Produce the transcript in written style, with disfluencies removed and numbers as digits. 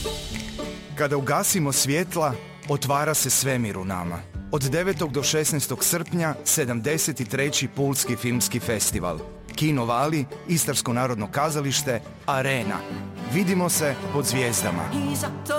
Kada ugasimo svjetla, otvara se svemir u nama. Od 9. do 16. srpnja 73. Pulski filmski festival. Kino Vali, Istarsko narodno kazalište, Arena. Vidimo se pod zvijezdama.